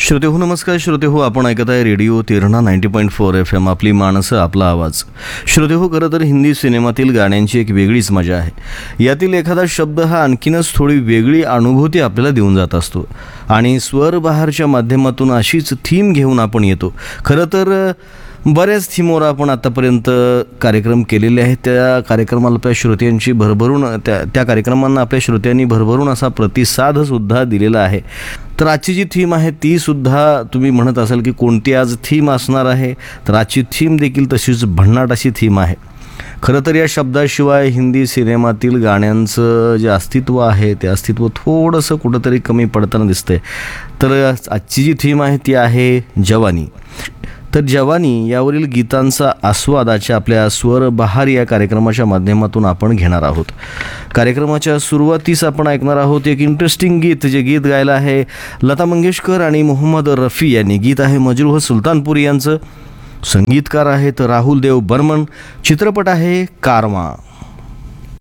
श्रोतेहो नमस्कार. श्रोतेहो आपण ऐकत आहे रेडिओ तिरणा 90.4 FM. आपली माणसं आपला आवाज. श्रोतेहो खरं तर हिंदी सिनेमातील गाण्यांची एक वेगळीच मजा आहे. यातील एखादा शब्द हा आणखीनच थोडी वेगळी अनुभूती आपल्याला देऊन जात असतो आणि स्वर बहारच्या माध्यमातून अशीच थीम घेऊन आपण येतो. खरं तर बऱ्याच थीमवर आपण आतापर्यंत कार्यक्रम केलेले आहेत. त्या कार्यक्रमाला आपल्या श्रोत्यांची भरभरून त्या कार्यक्रमांना आपल्या श्रोत्यांनी भरभरून असा प्रतिसादसुद्धा दिलेला आहे. तर आजची जी थीम आहे तीसुद्धा तुम्ही म्हणत असाल की कोणती आज थीम असणार आहे, तर आजची थीम देखील तशीच भन्नाट अशी थीम आहे. खरं तर या शब्दाशिवाय हिंदी सिनेमातील गाण्यांचं जे अस्तित्व आहे ते अस्तित्व थोडंसं कुठंतरी कमी पडताना दिसतंय. तर आजची जी थीम आहे ती आहे जवानी. तर जवानी यावरील गीतांचा आस्वादाच्या आपल्या स्वर बहार या कार्यक्रमाच्या माध्यमातून आपण घेणार आहोत. कार्यक्रमाच्या सुरुवातीस आपण ऐकणार आहोत एक इंटरेस्टिंग गीत. जे गीत गायलं आहे लता मंगेशकर आणि मोहम्मद रफी यांनी. गीत आहे मजरूह सुलतानपुरी यांचं. संगीतकार आहेत राहुल देव बर्मन. चित्रपट आहे कारवां.